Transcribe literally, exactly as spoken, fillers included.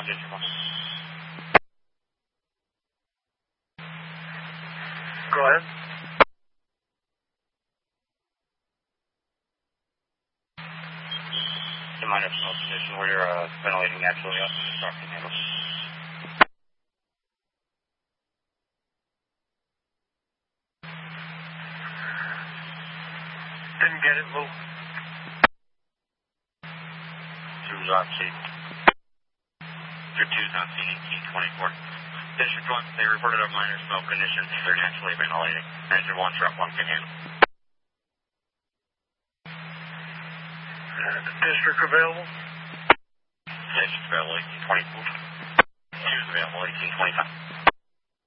District one. Go ahead. Minor smoke condition where you're uh, ventilating naturally up. Start to handle. Didn't get it, Lou. Two's on scene. Your two's on scene, eighteen twenty-four. District one, they reported a minor smoke condition. They're naturally ventilating. Engine one, truck one can handle. Uh, district available? District available, eighteen twenty-four. Two's available, eighteen twenty-five.